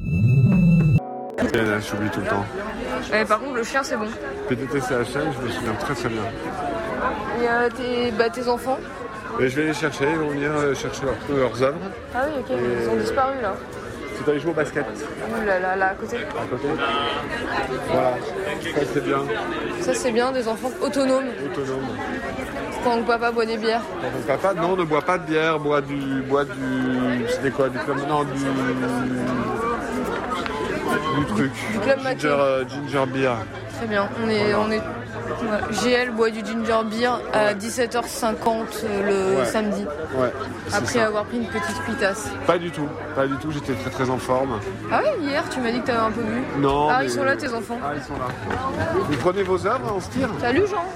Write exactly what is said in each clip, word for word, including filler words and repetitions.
J'oublie tout le temps. Ouais, par contre, le chien, c'est bon. P T T C H L, je me souviens très très bien. Et euh, tes, bah, tes enfants? Et je vais les chercher, ils vont venir chercher leur, leurs œuvres. Ah oui, ok, et... ils ont disparu là. C'est allé jouer au basket. Ouh là là, là, à côté. À côté. Voilà, ça c'est bien. Ça c'est bien, des enfants autonomes. Autonomes. Quand papa boit des bières. Quand papa, non, ne boit pas de bière, boit du... boit du... C'était quoi, du club... Non, du... Du truc. Du club ginger, euh, ginger beer. Très bien, on est... Voilà. On est... Ouais. G L boit du ginger beer à ouais. dix-sept heures cinquante le ouais. samedi. Ouais. Après ça. Avoir pris une petite cuitasse. Pas du tout, pas du tout, j'étais très très en forme. Ah oui, hier tu m'as dit que t'avais un peu bu. Non. Ah, mais... ils sont là tes enfants. Ah, ils sont là. Vous prenez vos œuvres, on se tire. Salut Jean.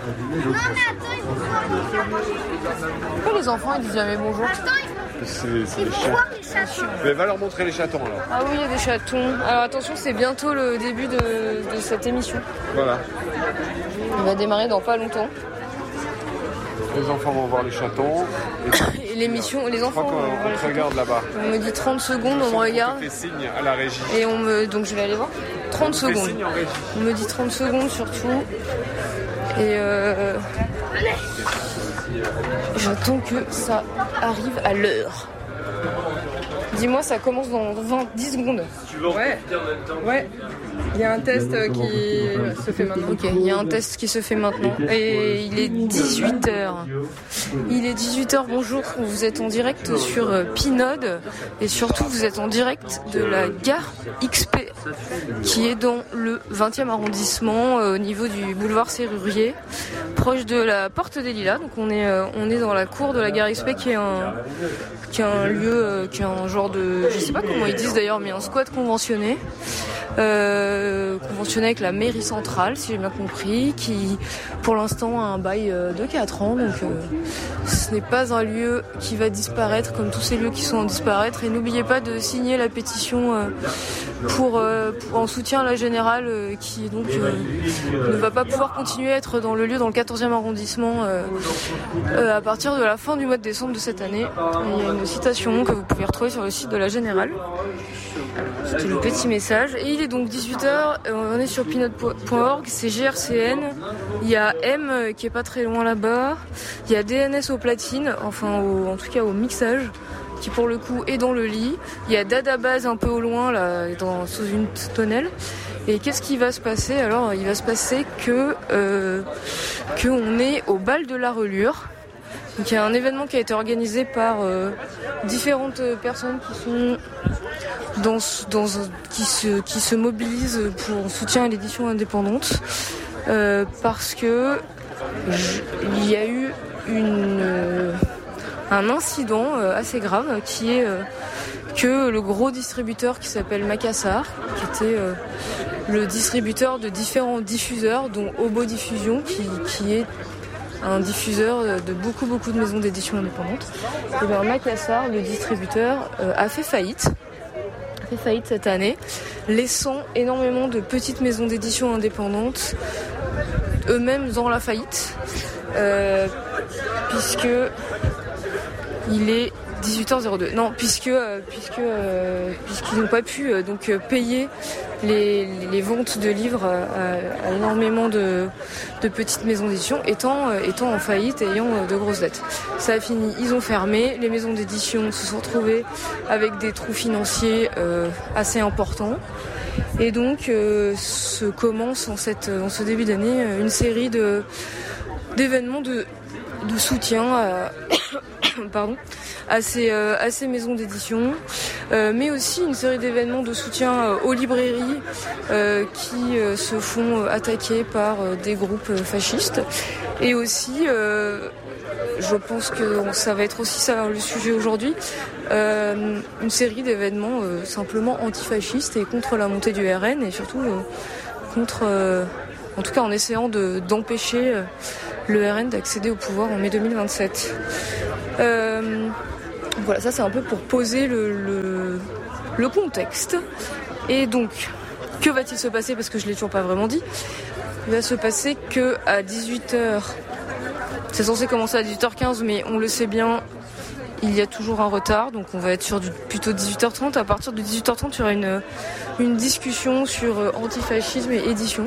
Pourquoi les enfants ils disent jamais bonjour? C'est, c'est les chiens. Mais va leur montrer les chatons alors. Ah oui, il y a des chatons. Alors attention, c'est bientôt le début de, de cette émission. Voilà. Il va démarrer dans pas longtemps. Les enfants vont voir les chatons. Et, et l'émission, les enfants. On, on te regarde là-bas. On me dit trente secondes, on me regarde. On te fait signe à la régie. Et on me, donc je vais aller voir. trente secondes. On, signe en régie. On me dit trente secondes surtout. Et euh, j'attends que ça arrive à l'heure. Dis-moi, ça commence dans vingt, dix secondes. Ouais. Ouais. Il y a un test qui se fait maintenant. Ok, il y a un test qui se fait maintenant. Et il est dix-huit heures. Il est dix-huit heures, bonjour. Vous êtes en direct sur Pinode. Et surtout, vous êtes en direct de la gare X P, qui est dans le vingtième arrondissement, au niveau du boulevard Serrurier, proche de la Porte des Lilas. Donc on est, on est dans la cour de la gare X P, qui est un, qui est un lieu, qui est un genre de... Je sais pas comment ils disent d'ailleurs, mais un squat conventionné. Euh, conventionné avec la mairie centrale, si j'ai bien compris, qui pour l'instant a un bail de quatre ans, donc euh, ce n'est pas un lieu qui va disparaître comme tous ces lieux qui sont en disparaître. Et n'oubliez pas de signer la pétition euh, pour, euh, pour en soutien à la Générale, euh, qui donc euh, ne va pas pouvoir continuer à être dans le lieu dans le quatorzième arrondissement euh, euh, à partir de la fin du mois de décembre de cette année. Et il y a une citation que vous pouvez retrouver sur le site de la Générale. C'était le petit message. Et il est donc dix-huit heures, on est sur pinode point org, c'est G R C N, il y a M qui est pas très loin là-bas, il y a D N S au platine, enfin au, en tout cas au mixage, qui pour le coup est dans le lit, il y a Dada Base un peu au loin, là, dans, sous une tonnelle. Et qu'est-ce qui va se passer? Alors il va se passer que, euh, que on est au bal de la relure. Donc il y a un événement qui a été organisé par euh, différentes personnes qui sont dans, dans qui se qui se mobilisent pour soutien à l'édition indépendante, euh, parce que je, il y a eu une euh, un incident euh, assez grave qui est euh, que le gros distributeur qui s'appelle Macassar, qui était euh, le distributeur de différents diffuseurs, dont Obo Diffusion, qui qui est un diffuseur de beaucoup beaucoup de maisons d'édition indépendantes. Et bien Macassar, le distributeur, euh, a fait faillite, a fait faillite cette année, laissant énormément de petites maisons d'édition indépendantes eux-mêmes dans la faillite, euh, puisque il est dix-huit heures deux. Non, puisque euh, puisque euh, puisqu'ils n'ont pas pu euh, donc euh, payer les, les ventes de livres à, à énormément de, de petites maisons d'édition, étant euh, étant en faillite et ayant euh, de grosses dettes. Ça a fini, ils ont fermé, les maisons d'édition se sont retrouvées avec des trous financiers euh, assez importants. Et donc euh, se commence en cette en ce début d'année une série de d'événements de de soutien à pardon à ces, euh, à ces maisons d'édition, euh, mais aussi une série d'événements de soutien euh, aux librairies euh, qui euh, se font attaquer par euh, des groupes euh, fascistes, et aussi euh, je pense que ça va être aussi ça le sujet aujourd'hui, euh, une série d'événements euh, simplement antifascistes et contre la montée du R N, et surtout euh, contre euh, en tout cas en essayant de, d'empêcher euh, le R N d'accéder au pouvoir en mai deux mille vingt-sept. Euh, voilà, ça c'est un peu pour poser le, le, le contexte. Et donc, que va-t-il se passer? Parce que je ne l'ai toujours pas vraiment dit. Il va se passer qu'à dix-huit heures, c'est censé commencer à dix-huit heures quinze, mais on le sait bien, il y a toujours un retard, donc on va être sur du, plutôt dix-huit heures trente. À partir de dix-huit heures trente, il y aura une, une discussion sur antifascisme et édition.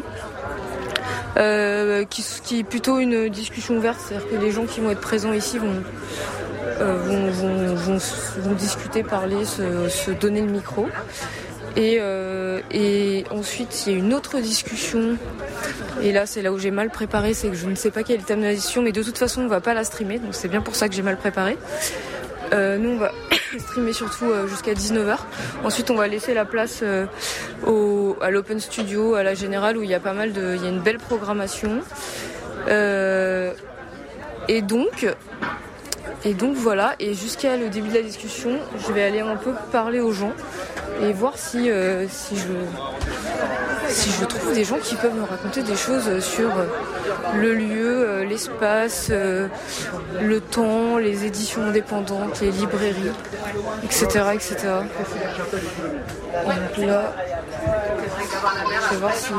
Euh, qui, qui est plutôt une discussion ouverte, c'est-à-dire que les gens qui vont être présents ici vont, euh, vont, vont, vont, vont discuter, parler, se, se donner le micro. Et, euh, et ensuite, il y a une autre discussion. Et là, c'est là où j'ai mal préparé, c'est que je ne sais pas quel est le thème de la discussion, mais de toute façon, on ne va pas la streamer, donc c'est bien pour ça que j'ai mal préparé. Euh, nous, on va streamer surtout euh, jusqu'à dix-neuf heures. Ensuite, on va laisser la place euh, au, à l'Open Studio, à la Générale, où il y a pas mal de, il y a une belle programmation. Euh, et donc, et donc voilà. Et jusqu'à le début de la discussion, je vais aller un peu parler aux gens et voir si euh, si je si je trouve des gens qui peuvent me raconter des choses sur le lieu, l'espace, le temps, les éditions indépendantes, les librairies, et cetera, et cetera. Donc là, je vais voir si...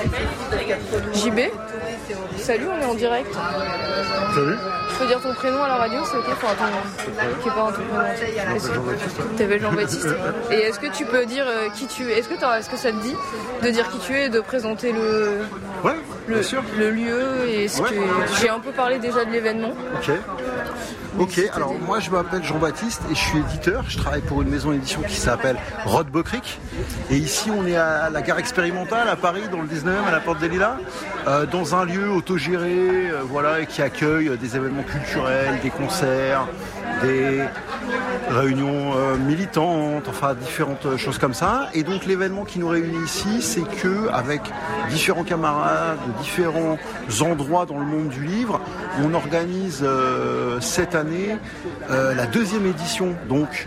J B, salut, on est en direct. Salut. Je peux dire ton prénom à la radio, c'est ok? Enfin, ton... Qui est pas un ton prénom. T'appelles Jean-Baptiste. Et est-ce que tu peux dire euh, qui tu es? Est-ce que, est-ce que ça te dit de dire qui tu es et de présenter le, ouais, le, bien sûr. le lieu et ce ouais. que... J'ai un peu parlé déjà de l'événement. Ok. Ok, alors moi je m'appelle Jean-Baptiste et je suis éditeur. Je travaille pour une maison d'édition qui s'appelle Roth-Bocquick. Et ici on est à la gare expérimentale à Paris, dans le dix-neuvième, à la Porte des Lilas, euh, dans un lieu autogéré, euh, voilà, et qui accueille des événements culturels, des concerts, des réunions euh, militantes, enfin différentes choses comme ça. Et donc l'événement qui nous réunit ici, c'est que avec différents camarades de différents endroits dans le monde du livre, on organise euh, cette année euh, la deuxième édition donc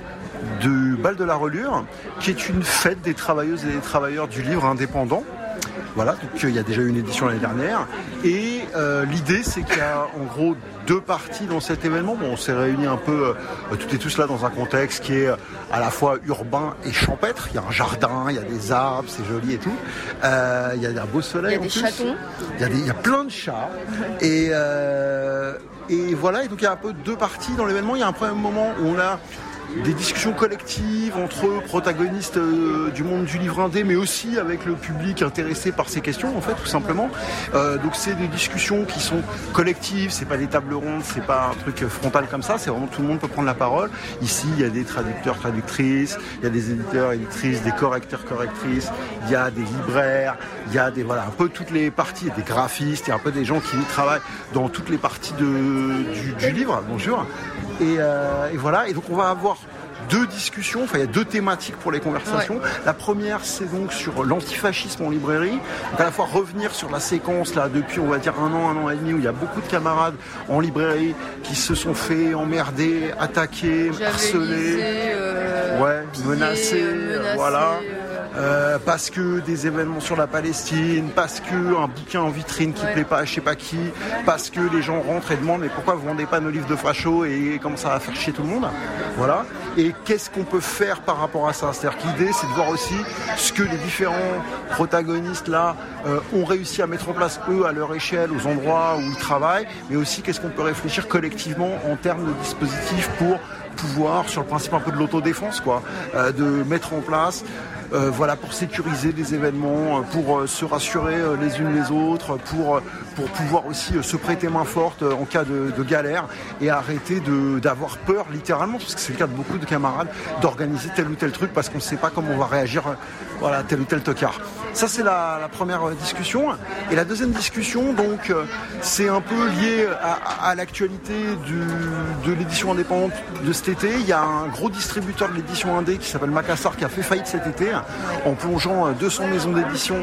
du Bal de la Relure, qui est une fête des travailleuses et des travailleurs du livre indépendant. Voilà, donc il y a déjà eu une édition l'année dernière. Et euh, l'idée, c'est qu'il y a en gros deux parties dans cet événement. Bon, on s'est réunis un peu euh, toutes et tous là dans un contexte qui est à la fois urbain et champêtre. Il y a un jardin, il y a des arbres, c'est joli et tout. Euh, il y a un beau soleil. Il y a des chatons. Il y a, des, il y a plein de chats. Et, euh, et voilà, et donc il y a un peu deux parties dans l'événement. Il y a un premier moment où on a des discussions collectives entre protagonistes euh, du monde du livre indé, mais aussi avec le public intéressé par ces questions, en fait, tout simplement. Euh, donc c'est des discussions qui sont collectives, c'est pas des tables rondes, c'est pas un truc frontal comme ça, c'est vraiment tout le monde peut prendre la parole. Ici, il y a des traducteurs, traductrices, il y a des éditeurs, éditrices, des correcteurs, correctrices, il y a des libraires, il y a des, voilà, un peu toutes les parties, des graphistes, il y a un peu des gens qui travaillent dans toutes les parties de, du, du livre, bonjour. Et, euh, et voilà, et donc on va avoir deux discussions, enfin il y a deux thématiques pour les conversations. Ouais. La première, c'est donc sur l'antifascisme en librairie, donc à la fois revenir sur la séquence là depuis on va dire un an, un an et demi où il y a beaucoup de camarades en librairie qui se sont fait emmerder, attaquer, harceler, euh, ouais, menacés, euh, menacés, voilà. Euh... Euh, parce que des événements sur la Palestine, parce que un bouquin en vitrine qui ouais. plaît pas à je sais pas qui, parce que les gens rentrent et demandent mais pourquoi vous vendez pas nos livres de fachos et comment ça va faire chier tout le monde, voilà. Et qu'est-ce qu'on peut faire par rapport à ça? C'est-à-dire que l'idée c'est de voir aussi ce que les différents protagonistes là euh, ont réussi à mettre en place eux à leur échelle, aux endroits où ils travaillent, mais aussi qu'est-ce qu'on peut réfléchir collectivement en termes de dispositifs pour pouvoir, sur le principe un peu de l'autodéfense quoi, euh, de mettre en place Euh, voilà, pour sécuriser les événements, pour euh, se rassurer euh, les unes les autres, pour, pour pouvoir aussi euh, se prêter main forte euh, en cas de, de galère et arrêter de, d'avoir peur littéralement, parce que c'est le cas de beaucoup de camarades, d'organiser tel ou tel truc parce qu'on ne sait pas comment on va réagir, euh, voilà, tel ou tel tocard. Ça c'est la, la première euh, discussion. Et la deuxième discussion, donc, euh, c'est un peu lié à, à l'actualité du, de l'édition indépendante de cet été. Il y a un gros distributeur de l'édition indé qui s'appelle Macassar qui a fait faillite cet été, en plongeant deux cents maisons d'édition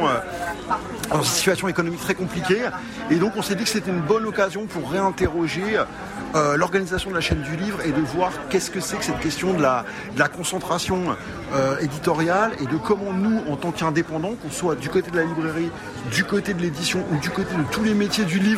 dans une situation économique très compliquée. Et donc on s'est dit que c'était une bonne occasion pour réinterroger euh, l'organisation de la chaîne du livre et de voir qu'est-ce que c'est que cette question de la, de la concentration euh, éditoriale et de comment nous, en tant qu'indépendants, qu'on soit du côté de la librairie, du côté de l'édition ou du côté de tous les métiers du livre,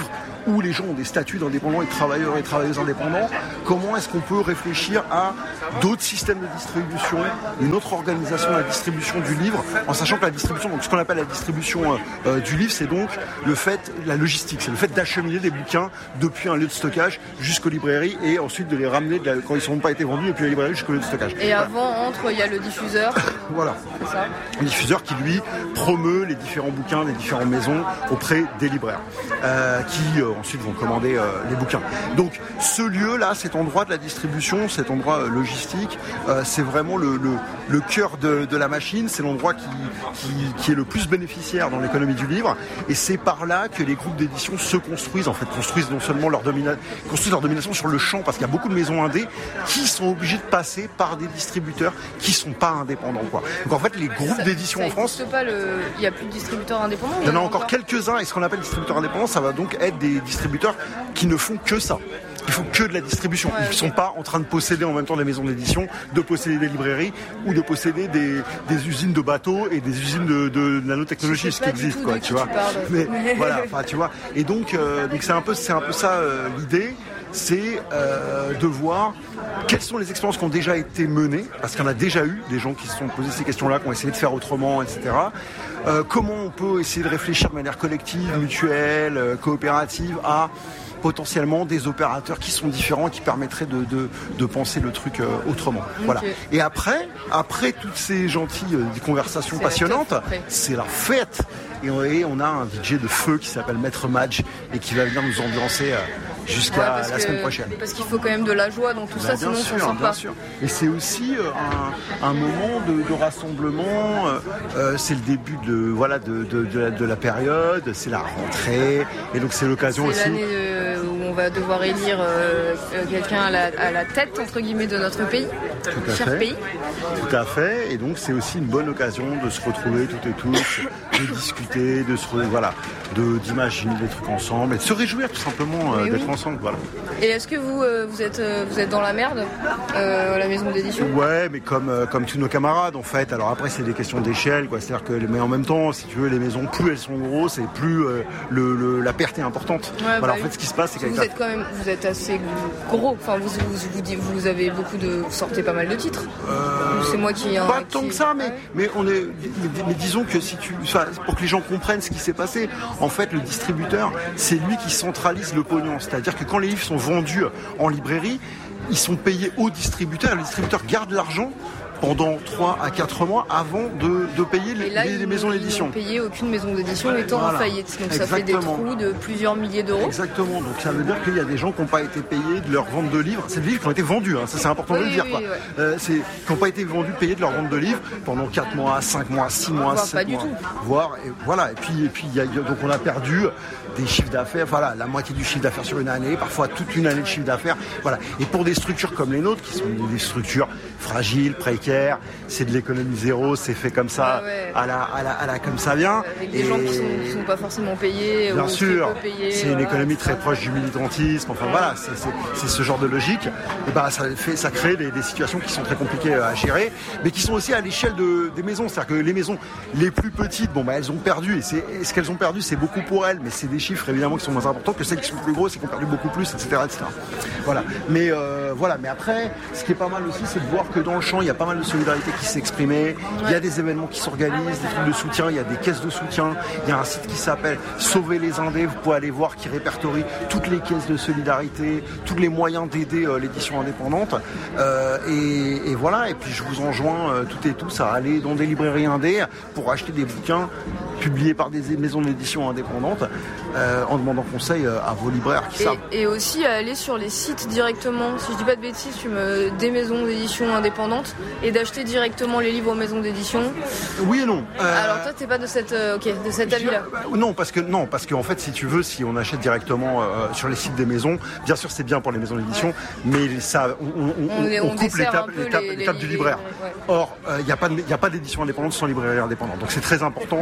où les gens ont des statuts d'indépendants et de travailleurs et travailleuses indépendants, comment est-ce qu'on peut réfléchir à d'autres systèmes de distribution, une autre organisation de la distribution du livre, en sachant que la distribution, donc ce qu'on appelle la distribution euh, du livre, c'est donc le fait, la logistique, c'est le fait d'acheminer des bouquins depuis un lieu de stockage jusqu'aux librairies et ensuite de les ramener de la, quand ils n'ont pas été vendus depuis la librairie jusqu'au lieu de stockage. Et voilà. Avant, entre, il y a le diffuseur. Voilà. C'est ça. Un diffuseur qui, lui, promeut les différents bouquins des différentes maisons auprès des libraires, euh, qui euh, ensuite vont commander euh, les bouquins. Donc, ce lieu-là, cet endroit de la distribution, cet endroit euh, logistique, euh, c'est vraiment le, le, le cœur de, de la machine. C'est l'endroit qui, qui, qui est le plus bénéficiaire dans l'économie du livre. Et c'est par là que les groupes d'édition se construisent, en fait, construisent non seulement leur, domina- construisent leur domination sur le champ, parce qu'il y a beaucoup de maisons indées qui sont obligées de passer par des distributeurs qui ne sont pas indépendants, quoi. Donc en fait, les groupes ça, d'édition ça en France... Pas le... Il n'y a plus de distributeurs indépendants. Il y en a encore quelques-uns, et ce qu'on appelle distributeurs indépendants, ça va donc être des distributeurs qui ne font que ça. Ils font que de la distribution. Ouais, Ils ne okay. sont pas en train de posséder en même temps des maisons d'édition, de posséder des librairies ou de posséder des, des usines de bateaux et des usines de, de nanotechnologie, ce qui existe, quoi, tu vois. Tu Mais voilà, enfin, tu vois. Et donc, euh, donc c'est un peu, c'est un peu ça euh, l'idée. C'est euh, de voir quelles sont les expériences qui ont déjà été menées, parce qu'il y en a déjà eu des gens qui se sont posés ces questions-là, qui ont essayé de faire autrement, et cetera. Euh, comment on peut essayer de réfléchir de manière collective, mutuelle, euh, coopérative à potentiellement des opérateurs qui sont différents, qui permettraient de, de, de penser le truc euh, autrement. Okay. Voilà. Et après, après toutes ces gentilles euh, conversations c'est passionnantes, c'est la fête. Et on, et on a un D J de feu qui s'appelle Maître Madge et qui va venir nous ambiancer euh, jusqu'à ouais, la que, semaine prochaine. Parce qu'il faut quand même de la joie dans tout ben, ça, sinon sûr, on s'en sort pas. Sûr. Et c'est aussi euh, un, un moment de, de rassemblement. Euh, euh, c'est le début de voilà de, de, de, la, de la période, c'est la rentrée, et donc c'est l'occasion c'est aussi. L'année de, où on va devoir élire euh, quelqu'un à la, à la tête entre guillemets de notre pays, tout à cher fait. pays. Tout à fait. Et donc c'est aussi une bonne occasion de se retrouver toutes et tous, de discuter, de se voilà, de d'imaginer des trucs ensemble et de se réjouir tout simplement euh, d'être oui. ensemble. Voilà. Et est-ce que vous, euh, vous, êtes, euh, vous êtes dans la merde euh, à la maison d'édition ? Ouais, mais comme, euh, comme tous nos camarades en fait. Alors après, c'est des questions d'échelle, quoi. C'est-à-dire que, mais en même temps, si tu veux, les maisons, plus elles sont grosses et plus euh, le, le, la perte est importante. Ouais, voilà, bah, en fait, ce qui se passe, c'est qu'avec vous êtes quand même, vous êtes assez gros. Enfin, vous, vous, vous, vous avez beaucoup de, vous sortez pas mal de titres. Euh, c'est moi qui. Pas hein, tant qui... que ça, mais, ouais. mais on est, mais, mais disons que si tu, enfin, pour que les gens comprennent ce qui s'est passé, en fait, le distributeur, c'est lui qui centralise le pognon. C'est-à-dire que quand les livres sont vendus en librairie, ils sont payés au distributeur. Le distributeur garde l'argent pendant trois à quatre mois avant de, de payer les, là, les, les maisons d'édition. Ils n'ont payé aucune maison d'édition étant voilà. en faillite. Donc Exactement. Ça fait des trous de plusieurs milliers d'euros. Exactement. Donc ça veut dire qu'il y a des gens qui n'ont pas été payés de leur vente de livres. C'est des livres qui ont été vendus, hein. Ça c'est important oui, de le dire. Oui, quoi. Oui, ouais. euh, c'est, qui n'ont pas été vendus, payés de leur vente de livres pendant quatre mois, cinq mois, six mois, voire sept pas mois. Du tout. Voire, et voilà. Et puis, et puis y a, donc on a perdu des chiffres d'affaires, voilà, la moitié du chiffre d'affaires sur une année, parfois toute une année de chiffre d'affaires. Voilà. Et pour des structures comme les nôtres, qui sont des structures fragiles, précaires, c'est de l'économie zéro, c'est fait comme ça, ah ouais. à, la, à, la, à la comme ça vient. Avec des et gens qui sont, sont pas forcément payés. Bien ou sûr, peu payés, c'est voilà, une économie très proche du militantisme. Enfin voilà, c'est, c'est, c'est ce genre de logique. Et ben ça fait, ça crée des, des situations qui sont très compliquées à gérer, mais qui sont aussi à l'échelle de, des maisons. C'est-à-dire que les maisons les plus petites, bon bah elles ont perdu. Et, c'est, et ce qu'elles ont perdu, c'est beaucoup pour elles, mais c'est des chiffres évidemment qui sont moins importants que celles qui sont plus grosses et qui ont perdu beaucoup plus, et cetera, et cetera. Voilà. Mais euh, voilà. Mais après, ce qui est pas mal aussi, c'est de voir que dans le champ, il y a pas mal de solidarité qui s'exprimait. Il y a des événements qui s'organisent, des trucs de soutien. Il y a des caisses de soutien. Il y a un site qui s'appelle Sauver les Indés. Vous pouvez aller voir, qui répertorie toutes les caisses de solidarité, tous les moyens d'aider euh, l'édition indépendante. Euh, et, et voilà. Et puis je vous enjoins euh, toutes et tous à aller dans des librairies indées pour acheter des bouquins publiés par des maisons d'édition indépendantes, euh, en demandant conseil euh, à vos libraires qui et, savent. Et aussi à aller sur les sites directement, si je dis pas de bêtises, tu me... des maisons d'édition indépendantes, et d'acheter directement les livres aux maisons d'édition. Oui et non. Euh... Alors toi t'es pas de cette, euh, okay, de cet avis-là. Non, parce que non, parce qu'en fait, si tu veux, si on achète directement euh, sur les sites des maisons, bien sûr c'est bien pour les maisons d'édition, ouais. mais ça, on, on, on, on, on coupe l'étape, l'étape, les, l'étape les, du libraire. Ouais. Or, il euh, n'y a pas, il y a pas d'édition indépendante sans librairie indépendante. Donc c'est très important de faire vivre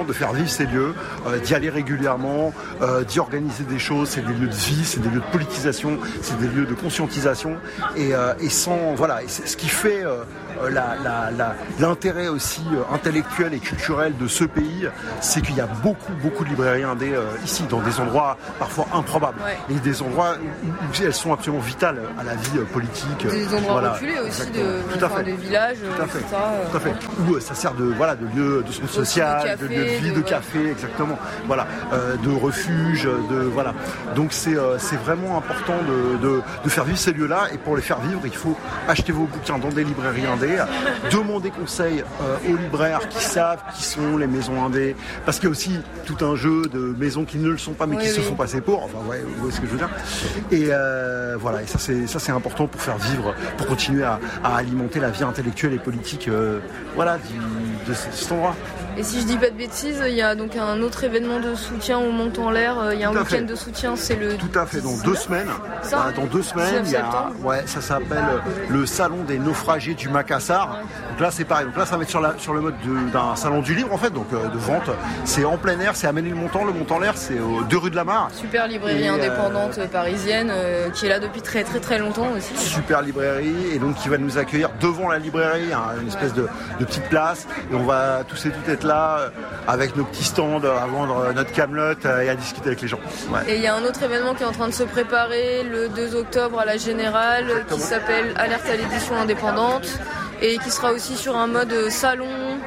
ces lieux, euh, d'y aller régulièrement, euh, d'y organiser des choses. C'est des lieux de vie, c'est des lieux de politisation, c'est des lieux de conscientisation. Et, euh, et sans, voilà, et c'est ce qui fait euh, la, la, la, l'intérêt aussi euh, intellectuel et culturel de ce pays, c'est qu'il y a beaucoup, beaucoup de librairies indées euh, ici, dans des endroits parfois improbables. Ouais. Et des endroits où, où elles sont absolument vitales à la vie euh, politique. Des endroits voilà, reculés aussi, de, tout à fait. des villages, tout à fait. et cetera. Tout à fait. Où ça sert de, voilà, de lieu de centre social, de, café, de lieu de vie, de, de café, ouais. exactement. Voilà, euh, de refuge, de voilà. Donc c'est euh, c'est vraiment important de, de, de faire vivre ces lieux-là. Et pour les faire vivre, il faut acheter vos bouquins dans des librairies indées, demander conseil euh, aux libraires qui savent qui sont les maisons indées, parce qu'il y a aussi tout un jeu de maisons qui ne le sont pas, mais oui, qui oui. se font passer pour. Enfin, ouais, vous voyez ce que je veux dire. Et euh, voilà, et ça c'est ça c'est important pour faire vivre, pour continuer à, à alimenter la vie intellectuelle et politique, euh, voilà, du, de cet endroit. Et si je dis pas de bêtises, il y a donc un autre événement de soutien au Monte en l'air. Il y a un week-end fait. de soutien, c'est le. Tout à fait. Dans deux semaines. Ça, voilà, dans deux semaines, il y a. Ouais, ça s'appelle le salon des naufragés du Macassar. Donc là, c'est pareil. Donc là, ça va être sur, la, sur le mode de, d'un salon du livre en fait, donc euh, de vente. C'est en plein air, c'est à Ménilmontant. Le Monte en l'air, c'est aux deux rues de la Mare. Super librairie et, indépendante euh, parisienne euh, qui est là depuis très très très longtemps aussi. Super librairie et donc qui va nous accueillir devant la librairie, hein, une espèce de, de petite place, et on va tous et toutes être là avec nos petits stands à vendre notre camelote et à discuter avec les gens. Ouais. Et il y a un autre événement qui est en train de se préparer le deux octobre à la Générale. Exactement. Qui s'appelle Alerte à l'édition indépendante et qui sera aussi sur un mode salon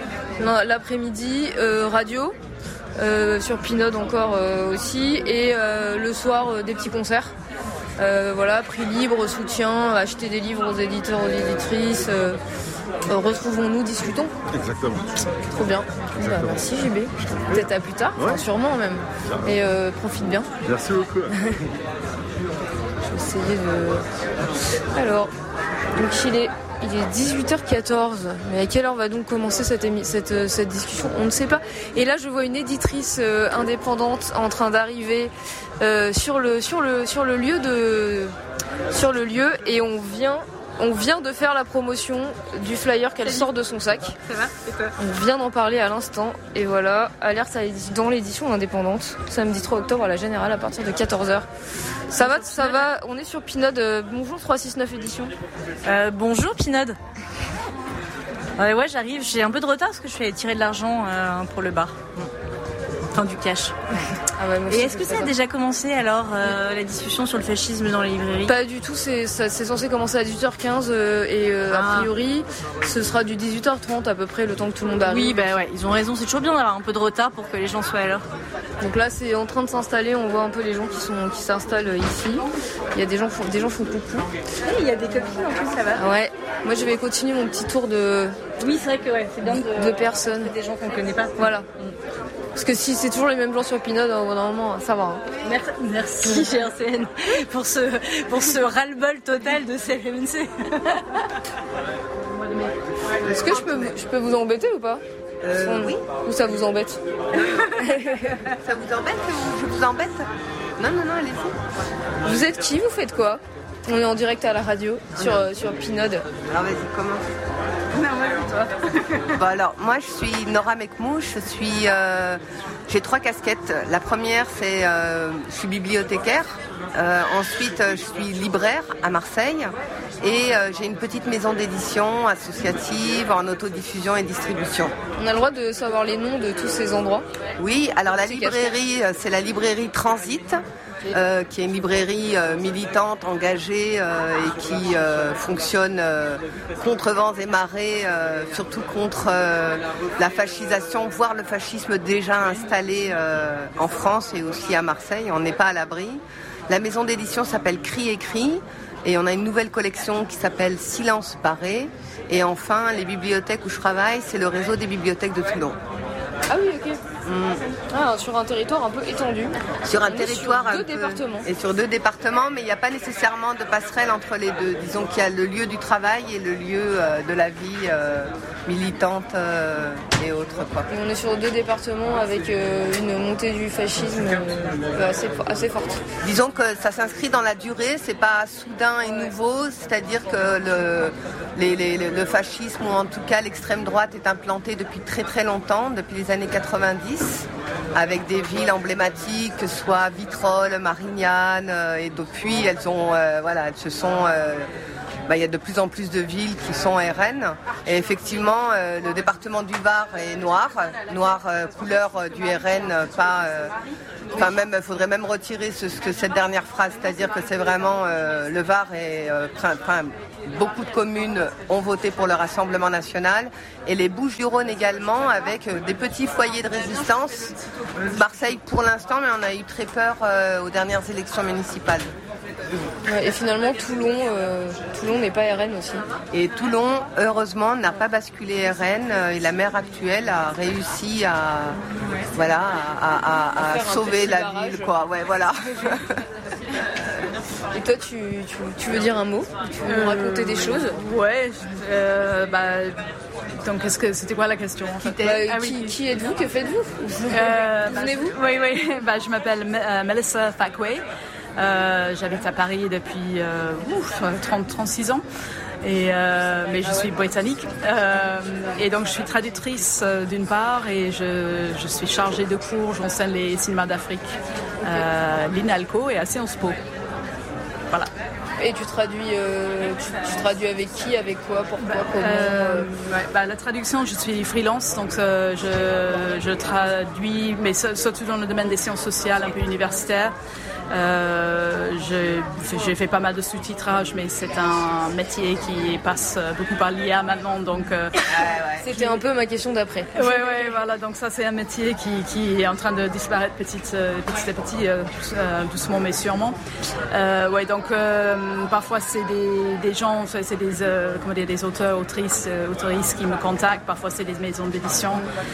l'après-midi, euh, radio euh, sur Pinode encore euh, aussi, et euh, le soir euh, des petits concerts. Euh, voilà, prix libre, soutien, acheter des livres aux éditeurs, aux éditrices. Euh, Euh, retrouvons-nous, discutons. Exactement. Trop bien. Bah, merci J B. Peut-être à plus tard, ouais. Enfin, sûrement même. Et euh, profite bien. Merci beaucoup. Je vais essayer de. Alors, donc il est, il est dix-huit heures quatorze. Mais à quelle heure va donc commencer cette, émi... cette, cette discussion ? On ne sait pas. Et là, je vois une éditrice euh, indépendante en train d'arriver euh, sur le sur le sur le lieu de sur le lieu et on vient. On vient de faire la promotion du flyer qu'elle sort de son sac. Ça va ? Et toi ? On vient d'en parler à l'instant. Et voilà, alerte dans l'édition indépendante. Samedi trois octobre à la Générale à partir de quatorze heures. Ça va, ça va. On est sur Pinode. Bonjour trois cent soixante-neuf édition. Euh, bonjour Pinode. Euh, ouais, j'arrive. J'ai un peu de retard parce que je fais tirer de l'argent euh, pour le bar. Enfin, du cash. Ah ouais, et est-ce que ça a déjà commencé alors euh, la discussion sur le fascisme dans les librairies ? Pas du tout, c'est, ça, c'est censé commencer à dix-huit heures quinze euh, et euh, ah. a priori ce sera du dix-huit heures trente à peu près le temps que tout le monde arrive. Oui, bah ouais, ils ont raison, c'est toujours bien d'avoir un peu de retard pour que les gens soient à l'heure. Donc là c'est en train de s'installer, on voit un peu les gens qui, sont, qui s'installent ici. Il y a des gens, des gens font coucou. Et il y a des copines en plus, ça va ? Ouais, moi je vais continuer mon petit tour de... Oui, c'est vrai que ouais, c'est bien de, de personnes. Des gens qu'on ne connaît pas. Voilà. Parce que si c'est toujours les mêmes gens sur Pinode, normalement, ça va. Hein. Merci, merci G R C N pour ce, pour ce ras-le-bol total de C L M C. Est-ce que je peux, je peux vous embêter ou pas ? euh, Oui. Ou ça vous embête ? Ça vous embête ou je vous embête ? Non, non, non, allez-y. Vous êtes qui ? Vous faites quoi ? On est en direct à la radio sur, euh, sur Pinode. Alors vas-y, commence. Non, vas-y, toi. Bon, alors, moi, je suis Nora Mekmouche. Je suis, euh, j'ai trois casquettes. La première, c'est euh, je suis bibliothécaire. Euh, ensuite, je suis libraire à Marseille. Et euh, j'ai une petite maison d'édition associative en autodiffusion et distribution. On a le droit de savoir les noms de tous ces endroits ? Oui, alors la librairie, c'est la librairie Transit. Euh, qui est une librairie euh, militante, engagée euh, et qui euh, fonctionne euh, contre vents et marées, euh, surtout contre euh, la fascisation, voire le fascisme déjà installé euh, en France et aussi à Marseille. On n'est pas à l'abri. La maison d'édition s'appelle Cri et Cri et on a une nouvelle collection qui s'appelle Silence Barré. Et enfin, les bibliothèques où je travaille, c'est le réseau des bibliothèques de Toulon. Ah oui, ok. Mmh. Ah, sur un territoire un peu étendu. Sur un territoire sur deux un peu, départements. Et sur deux départements, mais il n'y a pas nécessairement de passerelle entre les deux. Disons qu'il y a le lieu du travail et le lieu euh, de la vie euh, militantes euh, et autres. Quoi. Et on est sur deux départements avec euh, une montée du fascisme euh, assez, assez forte. Disons que ça s'inscrit dans la durée, c'est pas soudain et nouveau, c'est-à-dire que le, les, les, le fascisme, ou en tout cas l'extrême droite, est implanté depuis très très longtemps, depuis les années quatre-vingt-dix, avec des villes emblématiques, que ce soit Vitrolles, Marignane, euh, et depuis elles ont, euh, voilà, elles se sont... Euh, Bah, il y a de plus en plus de villes qui sont R N. Et effectivement, euh, le département du Var est noir. Noir, euh, couleur euh, du R N, euh, pas... Euh, Enfin, même, il faudrait même retirer ce, ce, cette dernière phrase, c'est-à-dire que c'est vraiment euh, le Var et euh, beaucoup de communes ont voté pour le Rassemblement national et les Bouches-du-Rhône également, avec euh, des petits foyers de résistance. Marseille pour l'instant, mais on a eu très peur euh, aux dernières élections municipales. Ouais, et finalement, Toulon, euh, Toulon n'est pas R N aussi. Et Toulon, heureusement, n'a pas basculé R N euh, et la maire actuelle a réussi à, voilà, à, à, à, à sauver la barrage. ville, quoi. Ouais, voilà. Et toi, tu, tu, tu veux dire un mot? Tu veux nous raconter des choses? Ouais, euh, bah... Donc, qu'est-ce que c'était quoi la question en fait? bah, ah, oui. qui, qui êtes-vous? Que faites-vous? euh, D'où venez-vous? Oui, oui. Bah, je m'appelle euh, Melissa Fackway. Euh, j'habite à Paris depuis euh, ouf, trente, trente-six ans. Et, euh, mais je suis britannique euh, et donc je suis traductrice euh, d'une part et je, je suis chargée de cours, j'enseigne les cinémas d'Afrique euh, à l'INALCO et à Sciences Po. Voilà. Et tu traduis, euh, tu, tu traduis avec qui, avec quoi, pourquoi, comment euh, ouais, bah, la traduction, je suis freelance, donc euh, je, je traduis, mais surtout dans le domaine des sciences sociales, un peu universitaire. Euh, j'ai, j'ai fait pas mal de sous-titrage, mais c'est un métier qui passe beaucoup par l'I A maintenant, donc euh, c'était un peu ma question d'après. Ouais, ouais, voilà, donc ça c'est un métier qui, qui est en train de disparaître petit, petit à petit, euh, doucement mais sûrement. Euh, ouais, donc euh, parfois c'est des, des gens, c'est des, euh, comment dire, des auteurs, autrices, euh, autrices qui me contactent. Parfois c'est des maisons d'édition.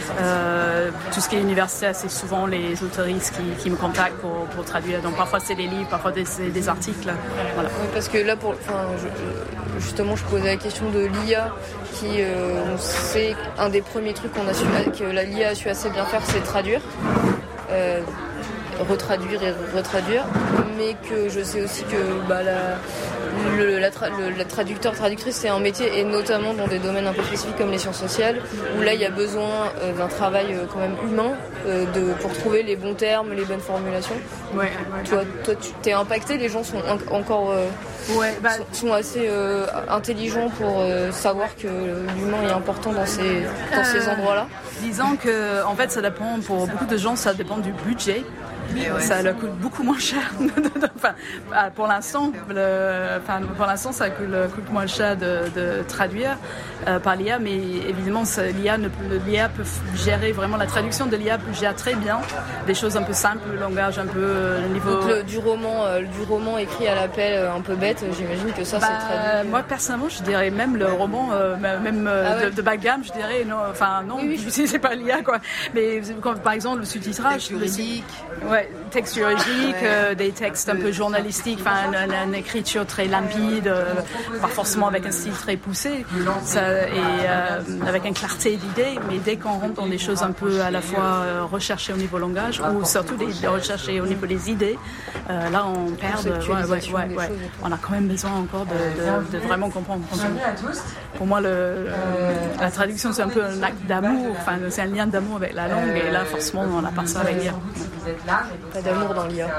Euh, tout ce qui est universitaire, c'est souvent les autrices qui, qui me contactent pour, pour traduire. Donc parfois c'est des livres, parfois des, des articles. Voilà. Oui, parce que là, pour, enfin, je, justement, je posais la question de l'I A, qui, euh, c'est un des premiers trucs qu'on a su, que l'I A a su assez bien faire, c'est traduire. Euh, retraduire et retraduire, mais que je sais aussi que bah, la, le, la, tra, le la traducteur, traductrice, c'est un métier, et notamment dans des domaines un peu spécifiques comme les sciences sociales, où là il y a besoin euh, d'un travail euh, quand même humain euh, de, pour trouver les bons termes, les bonnes formulations. Ouais, ouais. Toi, toi tu t'es impacté, les gens sont en, encore euh, ouais, bah, sont, sont assez euh, intelligents pour euh, savoir que l'humain est important dans ces, dans euh, ces endroits-là. Disons que en fait ça dépend, pour beaucoup de gens ça dépend du budget. Ouais. Ça leur coûte beaucoup moins cher. Enfin, pour l'instant, le, enfin, pour l'instant, ça coûte, coûte moins cher de, de traduire euh, par l'I A, mais évidemment, ça, l'I A, ne, l'I A peut gérer vraiment la traduction de l'I A peut gérer très bien des choses un peu simples, le langage un peu le niveau. Donc, le, du roman, euh, du roman écrit à l'appel un peu bête, j'imagine que ça, bah, c'est traduit. Moi, personnellement, je dirais même le roman, euh, même euh, ah ouais. de, de bas de gamme, je dirais non. Enfin, non, oui, oui. c'est pas l'I A quoi. Mais quand, par exemple, le sous-titrage, juridique. Ouais, texte juridique, ouais. euh, des textes un peu journalistiques, enfin une, une écriture très limpide, euh, pas forcément avec un style très poussé, ça, et euh, avec une clarté d'idées, mais dès qu'on rentre dans des choses un peu à la fois euh, recherchées au niveau langage ou surtout des, des recherchées au niveau des idées, euh, là on perd, ouais, ouais, ouais, ouais. On a quand même besoin encore de, de, de vraiment comprendre. Pour moi, le, euh, la traduction c'est un peu un acte d'amour, enfin c'est un lien d'amour avec la langue, et là forcément on n'a pas ça avec l'I A. Pas d'amour dans l'I A.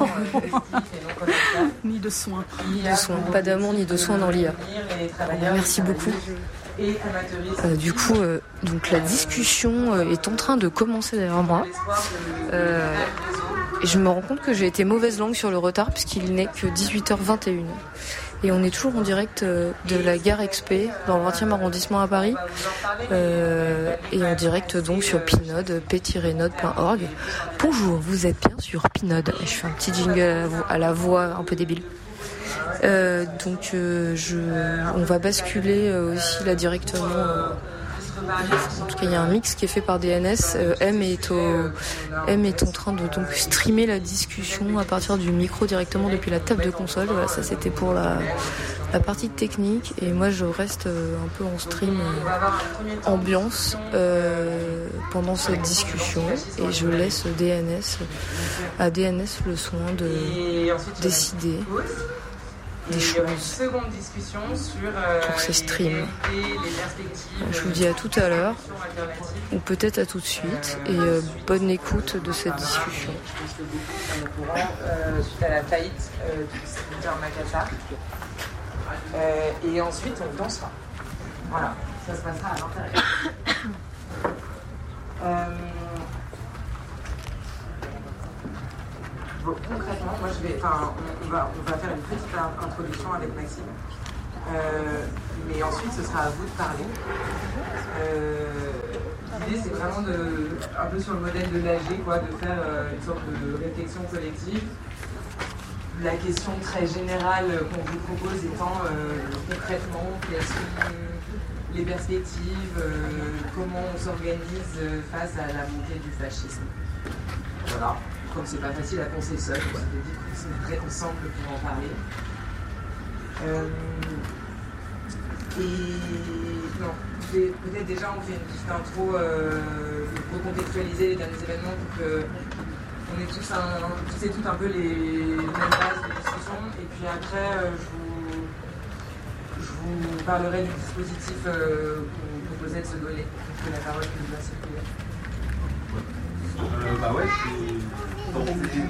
Ni de soins. Ni de soins. Pas d'amour ni de soins dans l'I A. Merci beaucoup. Euh, du coup, euh, donc la discussion euh, est en train de commencer derrière moi. Euh, et je me rends compte que j'ai été mauvaise langue sur le retard puisqu'il n'est que dix-huit heures vingt et une. Et on est toujours en direct de la gare Exp dans le vingtième arrondissement à Paris, euh, et en direct donc sur Pinode, p tiret node point org. Bonjour, vous êtes bien sur Pinode. Je fais un petit jingle à la voix, à la voix un peu débile. Euh, donc euh, je, on va basculer euh, aussi là directement euh, En tout cas, il y a un mix qui est fait par D N S. Euh, M est au, M est en train de donc streamer la discussion à partir du micro directement depuis la table de console. Voilà, ça c'était pour la, la partie technique. Et moi, je reste euh, un peu en stream euh, ambiance euh, pendant cette discussion et je laisse D N S à D N S le soin de décider des choses pour ces streams. Je vous dis à tout à l'heure, ou peut-être à tout de suite, et euh, bonne écoute de cette discussion. Euh, suite à la faillite euh, du distributeur Makassar. Euh, et ensuite, on dansera. Voilà, ça se passera à l'intérieur. euh, Bon, concrètement, moi je vais, enfin, on, on, va, on va faire une petite introduction avec Maxime, euh, mais ensuite ce sera à vous de parler. Euh, L'idée c'est vraiment de, un peu sur le modèle de l'A G, quoi, de faire euh, une sorte de réflexion collective. La question très générale qu'on vous propose étant euh, concrètement quelles sont les perspectives, euh, comment on s'organise face à la montée du fascisme. Voilà. Comme c'est pas facile à penser seul, on s'était dit qu'on se mettrait ensemble pour en parler. Euh, et non, peut-être déjà on fait une petite intro euh, pour recontextualiser les derniers événements pour que on ait tous, un, tous et toutes un peu les mêmes bases de discussion. Et puis après, euh, je, vous, je vous parlerai du dispositif euh, qu'on proposait de se donner, que la parole qui nous va circuler. Euh, bah ouais, c'est dans les études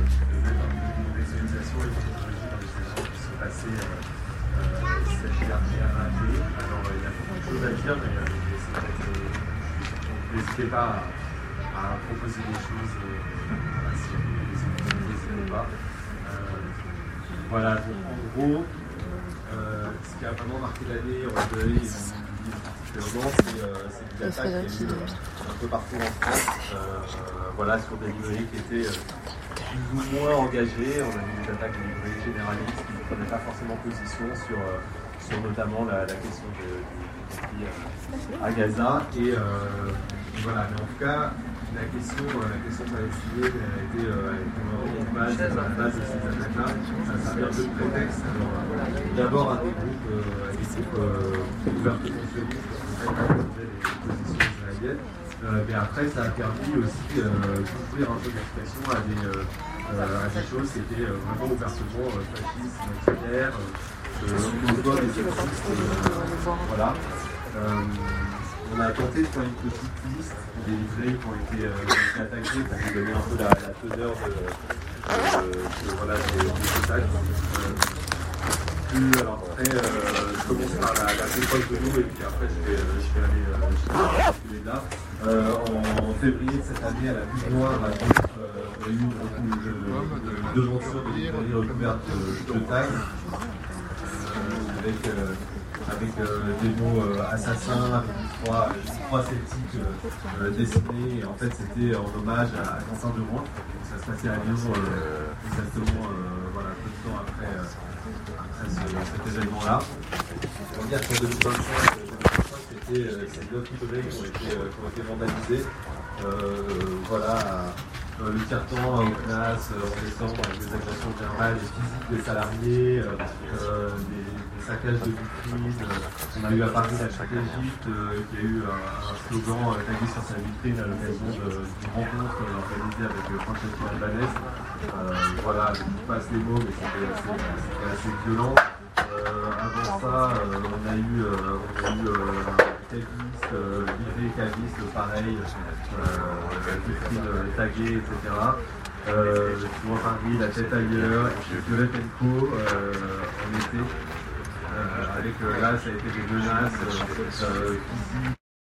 de visualisation et de technologie dans les événements qui sont passés euh, euh, cette dernière année. Alors euh, il y a beaucoup de choses à dire, mais euh, n'hésitez pas à, à proposer des choses euh, si vous avez des opinions, n'hésitez pas. Euh, voilà, donc en gros, euh, ce qui a vraiment marqué l'année en deuil, c'est euh, une attaque qui a eu euh, un peu partout en France, euh, euh, voilà, sur des librairies qui étaient euh, plus ou moins engagées. On a vu des attaques de librairies généralistes qui ne prenaient pas forcément position sur, euh, sur notamment la, la question de, du conflit euh, à Gaza. Et euh, voilà, mais en tout cas, la question, euh, la question palestinienne a été, euh, a été vraiment une base, la base de ces attaques-là. Ça sert un peu de prétexte. Alors, euh, d'abord à des groupes, euh, des groupes euh, ouvertement sionistes, des positions israéliennes, euh, mais après ça a permis aussi euh, d'ouvrir un peu d'expression à des, euh, à des choses qui étaient euh, vraiment ouvertement euh, fascistes, identitaires, euh, homophobes et sexistes, euh, voilà. Euh, on a tenté de faire une petite liste des livrairies qui ont été, euh, qui ont été attaquées pour vous donner un peu la, la teneur de, de, de, voilà, des, des attaques. Euh, Plus, alors après, euh, je commence par la, la plus proche de nous et puis après je vais, je vais aller euh, là. Euh, en, en février de cette année, à la Butte Noire, à Nice, euh, il y a eu une devanture de librairie recouverte de, de tags euh, avec, euh, avec euh, des mots euh, assassins, avec une croix, une croix celtique euh, dessinée. Et en fait, c'était en hommage à, à Quentin de Rouen. Ça se passait à Lyon euh, exactement euh, voilà, peu de temps après. Euh, À ce, cet événement-là. On va dire qu'en deux mille vingt-cinq, c'était euh, ces neuf librairies qui ont été, euh, qui ont été vandalisées. Euh, voilà, euh, le tiers-temps au C N A S euh, en décembre avec des agressions verbales et physiques des salariés, euh, euh, des, des saccages de vitrines. Euh, on a eu à Paris la Chaque Égypte euh, qui a eu un, un slogan euh, tagué sur sa vitrine à l'occasion d'une rencontre euh, organisée avec euh, Francesco Albanese. Euh, voilà, je vous passe les mots, mais c'était assez, c'était assez violent. Euh, avant ça, euh, on a eu, euh, on a eu euh, Cavis, euh, livré Cavis, pareil, euh, vitrine taguée, et cetera. Euh, toujours Paris, la tête ailleurs, et puis Violette Co euh, en été, euh, avec euh, là, ça a été des menaces euh, euh, physiques.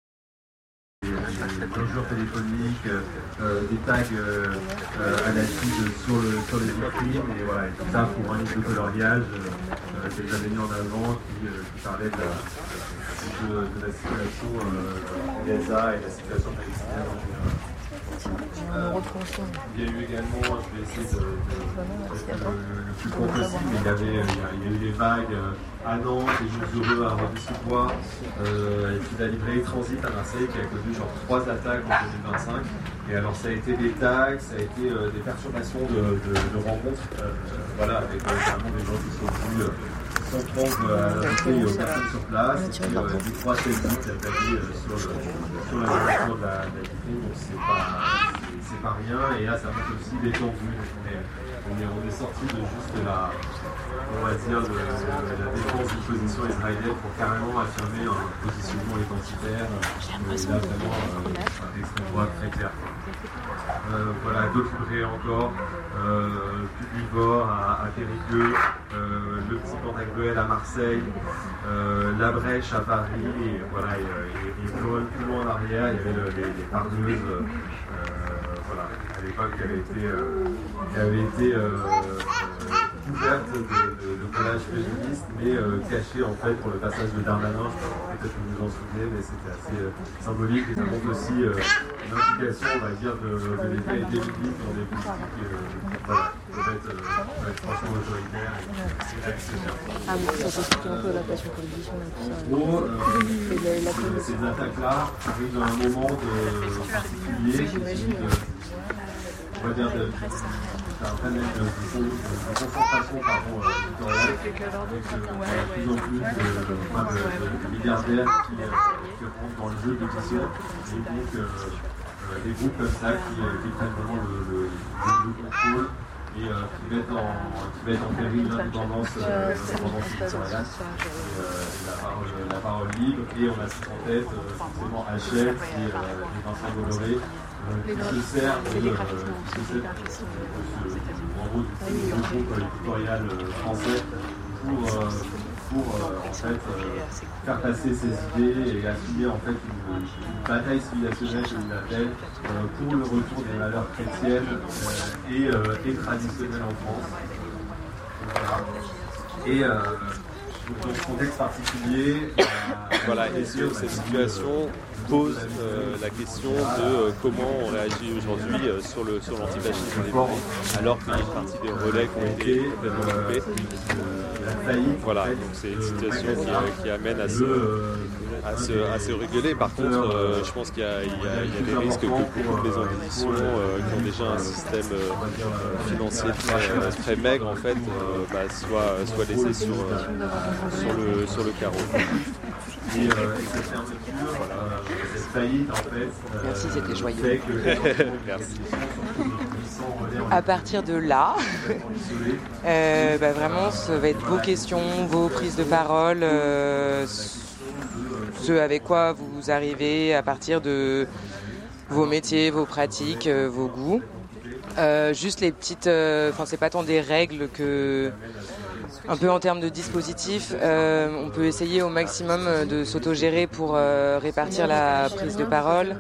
Des injures téléphoniques, euh, des tags euh, euh, à l'acide sur, le, sur les vitrines, et voilà, et tout ça pour un livre de coloriage euh, que j'avais mis en avant qui, euh, qui parlait de la, de, de la situation euh, en Gaza et de la situation palestinienne en général. Euh, Il y a eu également, je vais essayer de, de, de le, le plus court possible, mais il y, avait, il, y a, il y a eu des vagues à Nantes, les Jours Heureux à Revy-sous-Bois, euh, et puis la librairie Transit à Marseille qui a connu genre trois attaques en deux mille vingt-cinq. Et alors ça a été des tags, ça a été euh, des perturbations de, de, de rencontres, euh, voilà, avec euh, vraiment des gens qui sont venus euh, sans prendre à l'arrêté aux personnes sur place, et puis euh, des trois télévisions établis euh, sur, le, sur la nature de la, de la vitrine, donc c'est pas, c'est, c'est pas rien, et là ça montre aussi l'étendue, donc on est, on est, on est sorti de juste la, on va dire, de, de la défense d'une position israélienne pour carrément affirmer un positionnement identitaire, euh, là vraiment euh, d'extrême droite très clair. Euh, voilà, d'autres librairies encore, euh, Publivore à, à Périgueux, euh, le petit Pantagruel à Marseille, euh, La Brèche à Paris, et voilà, et, et, et plus, loin, plus loin en arrière, il y avait le, les, les parleuses, euh, voilà, à l'époque qui avaient été, euh, qui avaient été euh, couvertes de, de, de collages féministes, mais euh, cachées en fait pour le passage de Darmanin. Peut-être que vous vous en souvenez, mais c'était assez euh, symbolique, et ça montre aussi euh, une implication, on va dire, de, de l'État et des publics dans des politiques euh, voilà, qui peuvent être, euh, être franchement autoritaires et actionnaires. Ah oui, ça s'explique un peu la passion pour l'édition. En gros, euh, ces attaques-là arrivent à un moment de particulier, qui de, on va dire, de, un panel de, de, de, de concentration pardon, euh, éditoriale, avec euh, de plus en plus de, de, de, de milliardaires qui, euh, qui rentrent dans le jeu d'édition, et donc euh, euh, des groupes comme ça qui, euh, qui prennent vraiment le, le, le, le contrôle et euh, qui, mettent en, qui mettent en péril l'indépendance euh, éditoriale, et, euh, la, parole, la parole libre, et on a tout en tête euh, forcément Hachette et, euh, et Vincent Bolloré, qui se sert de, euh, qui se sert de, ce, en gros, du, du groupe éditorial français pour, euh, pour euh, en fait, euh, faire passer ses idées et assumer en fait une, une bataille civilisationnelle, comme il l'appelle, euh, pour le retour des valeurs chrétiennes euh, et, euh, et traditionnelles en France. Voilà. Et euh, dans ce contexte particulier, euh, voilà, et sur cette situation pose euh, la question de euh, comment on réagit aujourd'hui euh, sur, le, sur l'antifascisme en librairie, alors qu'il y a une partie des relais qui ont été complètement coupés. Voilà, donc c'est une situation qui, euh, qui amène à se, à, se, à se réguler. Par contre, euh, je pense qu'il y a, il y a, il y a des risques que beaucoup de maisons d'édition euh, qui ont déjà un système euh, financier très, très maigre, en fait, euh, bah, soient, soient laissés sur, euh, sur, le, sur le carreau. Et, euh, et cette fermeture, voilà, cette faillite en fait. Euh, Merci, c'était joyeux. Merci. À partir de là, euh, bah vraiment, ça va être vos questions, vos prises de parole, euh, ce avec quoi vous arrivez à partir de vos métiers, vos pratiques, euh, vos goûts. Euh, juste les petites, enfin euh, c'est pas tant des règles que un peu en termes de dispositifs, euh, on peut essayer au maximum de s'autogérer pour euh, répartir la prise de parole.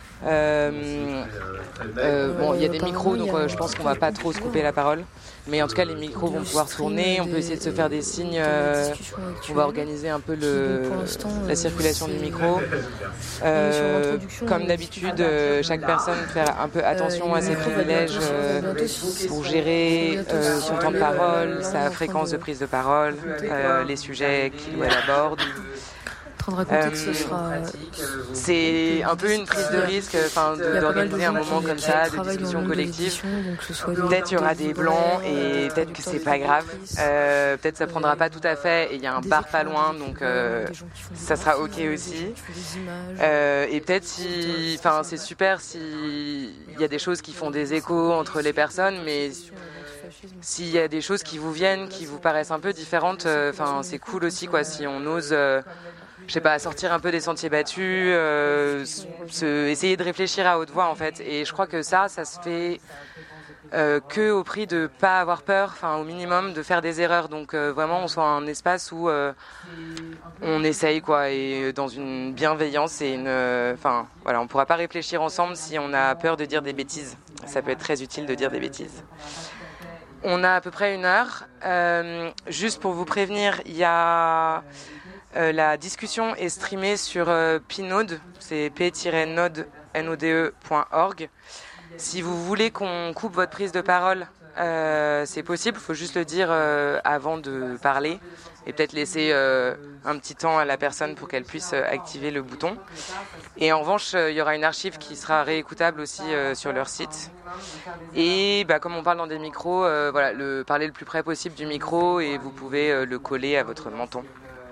Euh, euh, bon, il y a des micros, donc euh, je pense qu'on va pas trop se couper la parole. Mais en tout cas, les micros vont pouvoir tourner. On peut essayer de se faire des signes. Euh, on va organiser un peu le, la circulation du micro. Euh, comme d'habitude, euh, chaque personne faire un peu attention à ses privilèges euh, pour gérer euh, son temps de parole, sa fréquence de prise de parole, euh, les sujets qu'il ou elle aborde. En train de raconter que ce sera. C'est un peu une prise de risque, enfin, d'organiser un moment comme ça, de discussion collective. Peut-être il y aura des blancs et peut-être que c'est pas grave. Euh, peut-être ça prendra pas tout à fait et il y a un bar pas loin, donc euh, ça sera ok aussi. Euh, et peut-être si, enfin, c'est super si il y a des choses qui font des échos entre les personnes, mais s'il y a des choses qui vous viennent, qui vous paraissent un peu différentes, enfin, euh, c'est cool aussi, quoi, si on ose. Euh, je sais pas, sortir un peu des sentiers battus, euh, se, essayer de réfléchir à haute voix en fait. Et je crois que ça, ça se fait euh, que au prix de pas avoir peur, enfin au minimum de faire des erreurs. Donc euh, vraiment, on soit un espace où euh, on essaye quoi, et dans une bienveillance et une, enfin euh, voilà, on pourra pas réfléchir ensemble si on a peur de dire des bêtises. Ça peut être très utile de dire des bêtises. On a à peu près une heure. Euh, juste pour vous prévenir, il y a Euh, la discussion est streamée sur euh, Pinode, c'est p tiret node point org. Si vous voulez qu'on coupe votre prise de parole, euh, c'est possible, il faut juste le dire euh, avant de parler et peut-être laisser euh, un petit temps à la personne pour qu'elle puisse euh, activer le bouton. Et en revanche, il euh, y aura une archive qui sera réécoutable aussi euh, sur leur site. Et bah, comme on parle dans des micros, euh, voilà, le, parler le plus près possible du micro et vous pouvez euh, le coller à votre menton.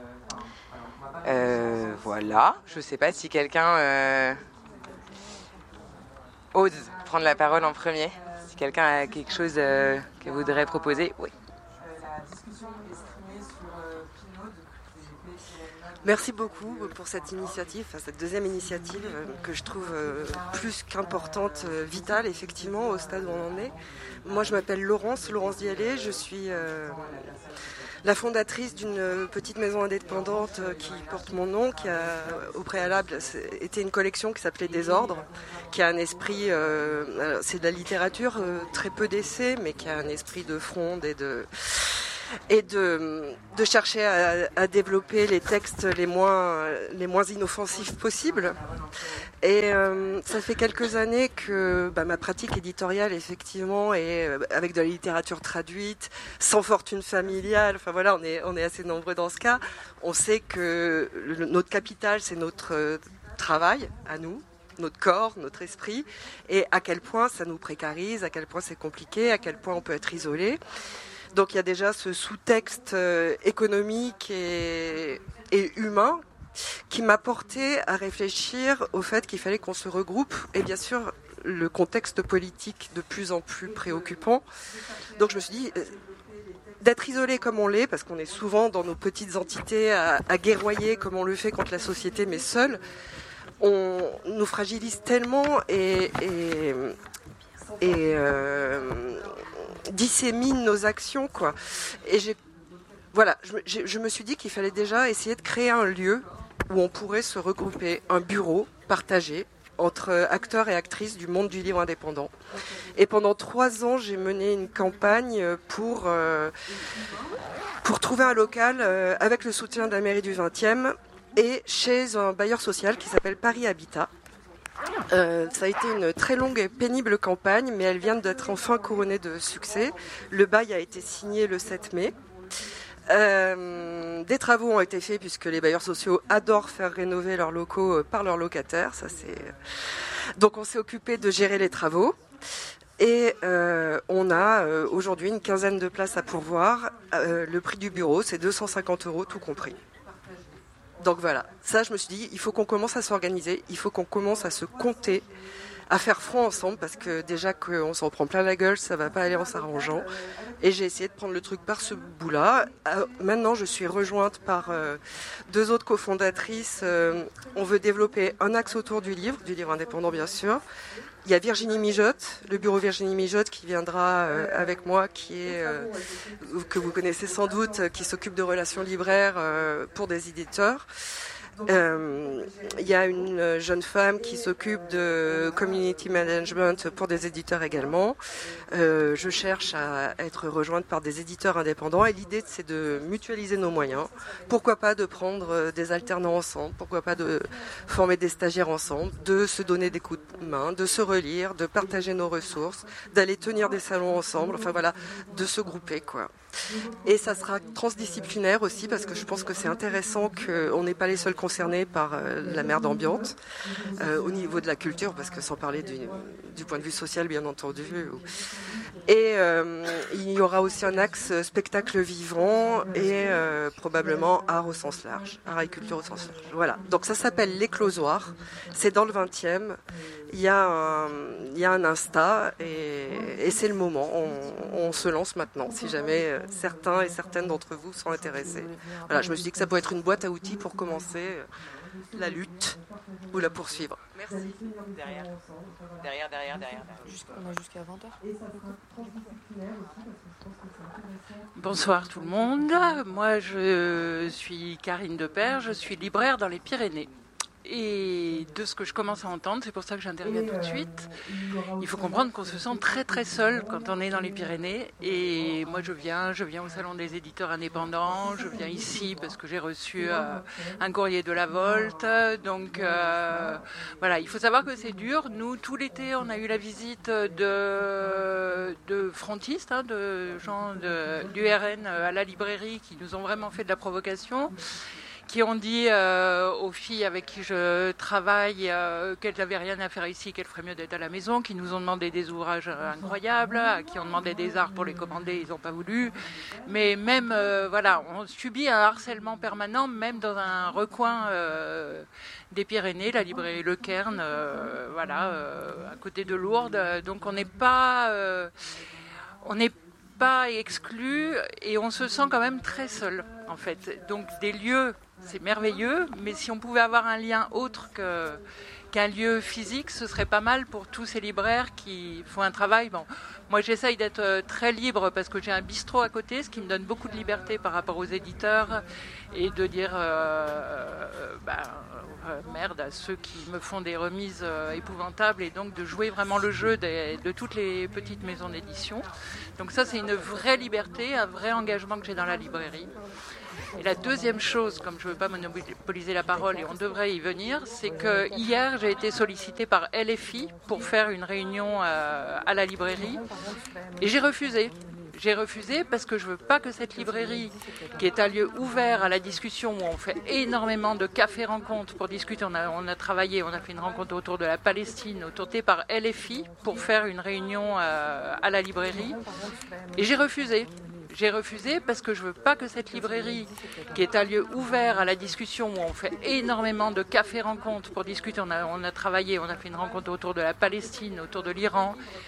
Euh, voilà, je ne sais pas si quelqu'un euh, ose prendre la parole en premier. Si quelqu'un a quelque chose euh, qu'il voudrait proposer, oui. Merci beaucoup pour cette initiative, cette deuxième initiative que je trouve plus qu'importante, vitale effectivement au stade où on en est. Moi je m'appelle Laurence, Laurence Dialé, je suis euh, la fondatrice d'une petite maison indépendante qui porte mon nom, qui a au préalable été une collection qui s'appelait Désordre, qui a un esprit, euh, c'est de la littérature, euh, très peu d'essais, mais qui a un esprit de fronde et de... et de, de chercher à, à développer les textes les moins, les moins inoffensifs possibles. Et euh, ça fait quelques années que bah, ma pratique éditoriale, effectivement, est avec de la littérature traduite, sans fortune familiale, enfin voilà, on est, on est assez nombreux dans ce cas. On sait que le, notre capital, c'est notre travail, à nous, notre corps, notre esprit, et à quel point ça nous précarise, à quel point c'est compliqué, à quel point on peut être isolé. Donc il y a déjà ce sous-texte euh, économique et, et humain qui m'a porté à réfléchir au fait qu'il fallait qu'on se regroupe, et bien sûr le contexte politique de plus en plus préoccupant. Donc je me suis dit, euh, d'être isolé comme on l'est, parce qu'on est souvent dans nos petites entités à, à guerroyer comme on le fait contre la société, mais seul, on nous fragilise tellement et... et, et euh, dissémine nos actions, quoi. Et j'ai, voilà, je, je me suis dit qu'il fallait déjà essayer de créer un lieu où on pourrait se regrouper, un bureau partagé entre acteurs et actrices du monde du livre indépendant. Et pendant trois ans, j'ai mené une campagne pour euh, pour trouver un local euh, avec le soutien de la mairie du vingtième et chez un bailleur social qui s'appelle Paris Habitat. Euh, ça a été une très longue et pénible campagne, mais elle vient d'être enfin couronnée de succès. Le bail a été signé le sept mai. Euh, des travaux ont été faits puisque les bailleurs sociaux adorent faire rénover leurs locaux par leurs locataires. Ça, c'est... Donc on s'est occupé de gérer les travaux. Et euh, on a euh, aujourd'hui une quinzaine de places à pourvoir. Euh, le prix du bureau, c'est deux cent cinquante euros tout compris. Donc voilà, ça je me suis dit, il faut qu'on commence à s'organiser, il faut qu'on commence à se compter, à faire front ensemble, parce que déjà qu'on s'en prend plein la gueule, ça va pas aller en s'arrangeant. Et j'ai essayé de prendre le truc par ce bout-là. Euh, maintenant, je suis rejointe par euh, deux autres cofondatrices. Euh, on veut développer un axe autour du livre, du livre indépendant bien sûr. Il y a Virginie Mijotte, le bureau Virginie Mijotte qui viendra euh, avec moi, qui est euh, que vous connaissez sans doute, qui s'occupe de relations libraires euh, pour des éditeurs. Euh, il y a une jeune femme qui s'occupe de community management pour des éditeurs également. Euh, je cherche à être rejointe par des éditeurs indépendants et l'idée c'est de mutualiser nos moyens. Pourquoi pas de prendre des alternants ensemble, pourquoi pas de former des stagiaires ensemble, de se donner des coups de main, de se relire, de partager nos ressources, d'aller tenir des salons ensemble, enfin voilà, de se grouper quoi. Et ça sera transdisciplinaire aussi parce que je pense que c'est intéressant qu'on n'est pas les seuls concernés par euh, la merde ambiante euh, au niveau de la culture, parce que sans parler du, du point de vue social bien entendu. Et euh, il y aura aussi un axe spectacle vivant et euh, probablement art au sens large, art et culture au sens large. Voilà, donc ça s'appelle l'Éclosoir, c'est dans le vingtième, il y a un, il y a un Insta et, et c'est le moment, on, on se lance maintenant si jamais certains et certaines d'entre vous sont intéressés. Voilà, je me suis dit que ça pourrait être une boîte à outils pour commencer la lutte ou la poursuivre. Merci. Derrière, derrière, derrière, derrière. On a jusqu'à vingt heures. Bonsoir tout le monde. Moi, je suis Karine Depère, je suis libraire dans les Pyrénées. et de ce que je commence à entendre, c'est pour ça que j'interviens tout de suite, il faut comprendre qu'on se sent très très seul quand on est dans les Pyrénées. Et moi je viens, je viens au Salon des éditeurs indépendants, je viens ici parce que j'ai reçu euh, un courrier de la Volte. Donc euh, voilà, il faut savoir que c'est dur. Nous, tout l'été, on a eu la visite de, de frontistes, hein, de gens de, du R N à la librairie qui nous ont vraiment fait de la provocation, qui ont dit euh, aux filles avec qui je travaille euh, qu'elles n'avaient rien à faire ici, qu'elles feraient mieux d'être à la maison, qui nous ont demandé des ouvrages incroyables, à qui ont demandé des arts pour les commander, ils n'ont pas voulu. Mais même, euh, voilà, on subit un harcèlement permanent, même dans un recoin euh, des Pyrénées, la librairie Le Cairn, euh, voilà, euh, à côté de Lourdes. Donc on n'est pas... Euh, on n'est pas exclu et on se sent quand même très seul, en fait. Donc des lieux... c'est merveilleux, mais si on pouvait avoir un lien autre que, qu'un lieu physique, ce serait pas mal pour tous ces libraires qui font un travail. Bon, moi, j'essaye d'être très libre parce que j'ai un bistrot à côté, ce qui me donne beaucoup de liberté par rapport aux éditeurs et de dire euh, bah, euh, merde à ceux qui me font des remises euh, épouvantables et donc de jouer vraiment le jeu des, de toutes les petites maisons d'édition. Donc ça, c'est une vraie liberté, un vrai engagement que j'ai dans la librairie. Et la deuxième chose, comme je ne veux pas monopoliser la parole et on devrait y venir, c'est que hier j'ai été sollicitée par L F I pour faire une réunion à, à la librairie et j'ai refusé. J'ai refusé parce que je ne veux pas que cette librairie, qui est un lieu ouvert à la discussion, où on fait énormément de cafés-rencontres pour discuter, on a, on a travaillé, on a fait une rencontre autour de la Palestine, autour par L F I pour faire une réunion à, à la librairie et j'ai refusé. J'ai refusé parce que je ne veux pas que cette librairie, qui est un lieu ouvert à la discussion, où on fait énormément de cafés-rencontres pour discuter, on a, on a travaillé, on a fait une rencontre autour de la Palestine, autour de l'Iran,